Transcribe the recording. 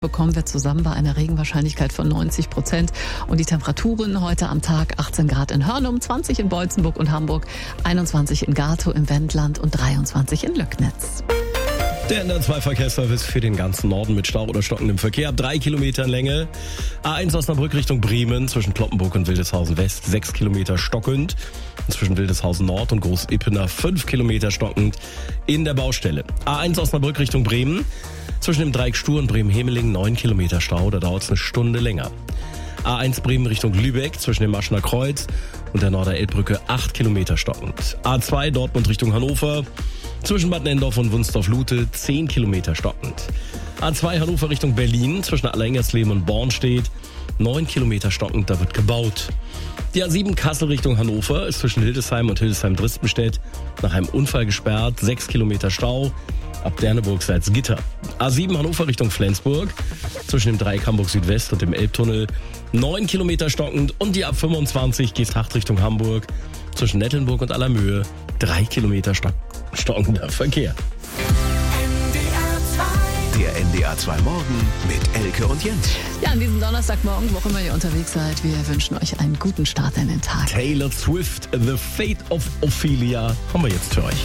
bekommen wir zusammen bei einer Regenwahrscheinlichkeit von 90%. Und die Temperaturen heute am Tag: 18 Grad in Hörnum, 20 in Beutzenburg und Hamburg, 21 in Gatow im Wendland und 23 in Löcknitz. Der NDR2-Verkehrsservice für den ganzen Norden mit Stau oder stockendem Verkehr ab 3 Kilometern Länge. A1 Osnabrück Richtung Bremen zwischen Kloppenburg und Wildeshausen West 6 Kilometer stockend. Zwischen Wildeshausen Nord und Groß-Ippener 5 Kilometer stockend in der Baustelle. A1 Osnabrück Richtung Bremen zwischen dem Dreieck Stur und Bremen-Hemeling 9 Kilometer Stau, da dauert es eine Stunde länger. A1 Bremen Richtung Lübeck zwischen dem Maschener Kreuz und der Norder-Elbbrücke 8 Kilometer stockend. A2 Dortmund Richtung Hannover zwischen Bad Nendorf und Wunstorf-Lute 10 Kilometer stockend. A2 Hannover Richtung Berlin zwischen Alleingers-Leben und Bornstedt 9 Kilometer stockend, da wird gebaut. Die A7 Kassel Richtung Hannover ist zwischen Hildesheim und Hildesheim-Dristenstedt nach einem Unfall gesperrt, 6 Kilometer Stau ab Derneburg-Salzgitter. A7 Hannover Richtung Flensburg zwischen dem Dreieck Hamburg Südwest und dem Elbtunnel 9 Kilometer stockend, und die A25 Geesthacht Richtung Hamburg zwischen Nettelnburg und Allermöhe 3 Kilometer stockender Verkehr. Der NDR 2 Morgen mit Elke und Jens. Ja, an diesem Donnerstagmorgen, wo auch immer ihr unterwegs seid, wir wünschen euch einen guten Start in den Tag. Taylor Swift, The Fate of Ophelia, haben wir jetzt für euch.